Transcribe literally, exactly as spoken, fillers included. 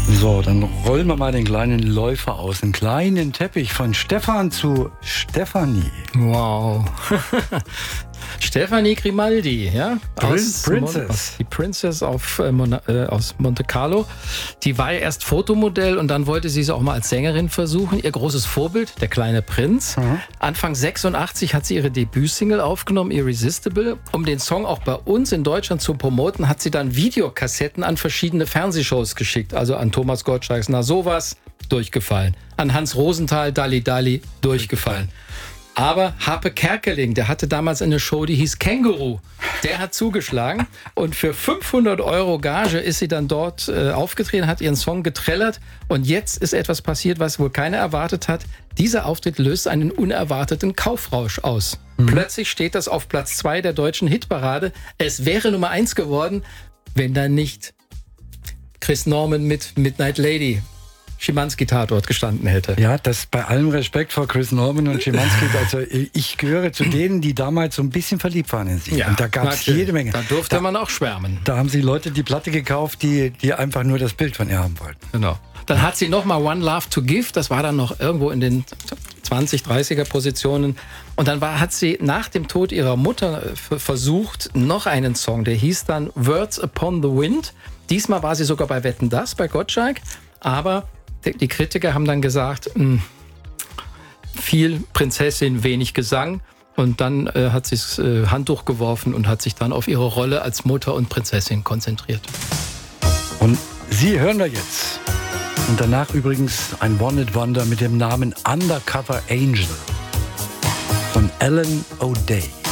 So, dann rollen wir mal den kleinen Läufer aus. Einen kleinen Teppich von Stefan zu Stefanie. Wow. Stefanie Grimaldi, ja? Aus Princess. Mon- die Princess auf, äh, Mon- äh, aus Monte Carlo. Die war ja erst Fotomodell und dann wollte sie es auch mal als Sängerin versuchen. Ihr großes Vorbild, der kleine Prinz. Mhm. Anfang sechsundachtzig hat sie ihre Debütsingle aufgenommen, Irresistible. Um den Song auch bei uns in Deutschland zu promoten, hat sie dann Videokassetten an verschiedene Fernsehshows geschickt. Also an Thomas Gottschalks Na sowas, durchgefallen. An Hans Rosenthal, Dalli Dalli, durchgefallen. Aber Harpe Kerkeling, der hatte damals eine Show, die hieß Känguru. Der hat zugeschlagen und für fünfhundert Euro Gage ist sie dann dort äh, aufgetreten, hat ihren Song getrellert und jetzt ist etwas passiert, was wohl keiner erwartet hat. Dieser Auftritt löst einen unerwarteten Kaufrausch aus. Mhm. Plötzlich steht das auf Platz zwei der deutschen Hitparade. Es wäre Nummer eins geworden, wenn dann nicht Chris Norman mit Midnight Lady Schimanski-Tatort gestanden hätte. Ja, das bei allem Respekt vor Chris Norman und Schimanski. Also ich gehöre zu denen, die damals so ein bisschen verliebt waren in sie. Ja, und da gab es jede Menge. Da durfte da, man auch schwärmen. Da haben sie Leute die Platte gekauft, die, die einfach nur das Bild von ihr haben wollten. Genau. Dann hat sie nochmal One Love to Give. Das war dann noch irgendwo in den zwanzig, dreißiger Positionen. Und dann war, hat sie nach dem Tod ihrer Mutter f- versucht, noch einen Song. Der hieß dann Words Upon the Wind. Diesmal war sie sogar bei Wetten, dass, bei Gottschalk. Aber die Kritiker haben dann gesagt, mh, viel Prinzessin, wenig Gesang. Und dann äh, hat sie das äh, Handtuch geworfen und hat sich dann auf ihre Rolle als Mutter und Prinzessin konzentriert. Und sie hören wir jetzt. Und danach übrigens ein One-Hit-Wonder mit dem Namen Undercover Angel von Alan O'Day.